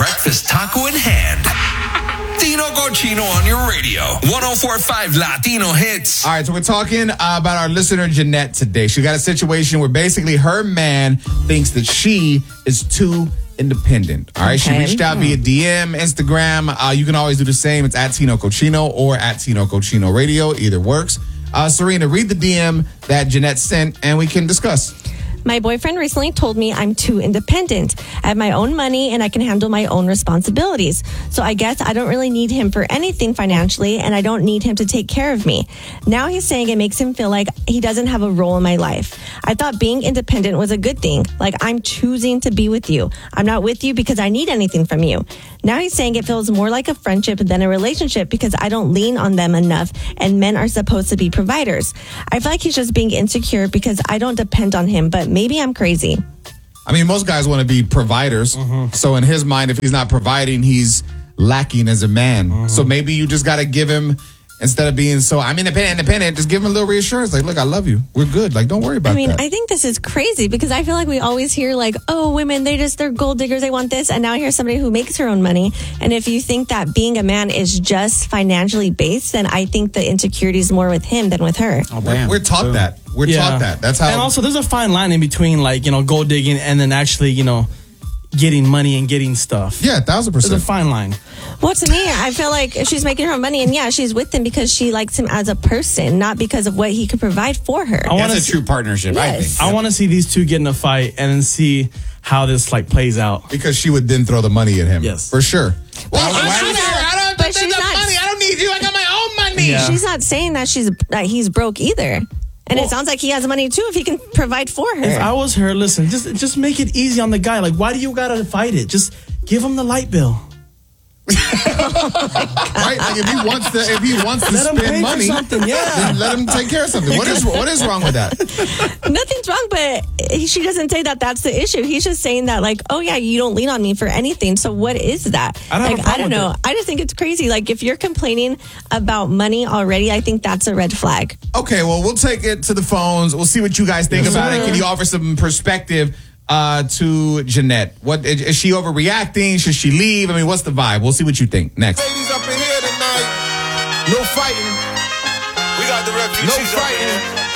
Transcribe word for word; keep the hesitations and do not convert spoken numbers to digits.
breakfast taco in hand. Tino Cochino on your radio. one oh four point five Latino Hits. All right, so we're talking uh, about our listener, Jeanette, today. She got a situation where basically her man thinks that she is too independent. All right, Okay. she reached out via D M, Instagram. Uh, you can always do the same. It's at Tino Cochino or at Tino Cochino Radio. Either works. Uh, Serena, read the D M that Jeanette sent, and we can discuss. My boyfriend recently told me I'm too independent. I have my own money and I can handle my own responsibilities. So I guess I don't really need him for anything financially and I don't need him to take care of me. Now he's saying it makes him feel like he doesn't have a role in my life. I thought being independent was a good thing. Like I'm choosing to be with you. I'm not with you because I need anything from you. Now he's saying it feels more like a friendship than a relationship because I don't lean on them enough and men are supposed to be providers. I feel like he's just being insecure because I don't depend on him, but maybe I'm crazy. I mean, most guys want to be providers. Mm-hmm. So in his mind, if he's not providing, he's lacking as a man. Mm-hmm. So maybe you just got to give him, instead of being so, I'm independent, independent, just give him a little reassurance. Like, look, I love you. We're good. Like, don't worry about I mean, that. I think this is crazy because I feel like we always hear like, oh, women, they just, they're gold diggers. They want this. And now here's somebody who makes her own money. And if you think that being a man is just financially based, then I think the insecurity is more with him than with her. Oh, we're, damn. we're taught Boom. that. We're Yeah. taught that. That's how. And also, there's a fine line in between, like, you know, gold digging and then actually, you know, getting money and getting stuff. yeah, a thousand There's a percent. fine line. Well, to me, I feel like she's making her own money. And yeah, she's with him because she likes him as a person, not because of what he could provide for her. I want That's to a true partnership, I Yes. think. I want to see these two get in a fight and then see how this like plays out. Because she would then throw the money at him. Yes. For sure. Well, Why- she's why- not- I don't but need she's the not- money. I don't need you. I got my own money. Yeah. She's not saying that she's that he's broke either. And Well- it sounds like he has money too if he can provide for her. If I was her, listen, just just make it easy on the guy. Like, why do you gotta fight it? Just give him the light bill. Right? Like if he wants to, if he wants to Let him pay spend for money, something, yeah. then let him take care of something. What is what is wrong with that? Nothing's wrong, but he- she doesn't say that that's the issue. He's just saying that, like, oh yeah, you don't lean on me for anything. So what is that? I don't have like, a problem I don't with know. it. I just think it's crazy. Like, if you're complaining about money already, I think that's a red flag. Okay, well, we'll take it to the phones. We'll see what you guys think Yes, about sir. it. Can you offer some perspective uh, to Jeanette? What is, is she overreacting? Should she leave? I mean, what's the vibe? We'll see what you think next. Ladies up in here tonight. No fighting. We got the refugees. No fighting.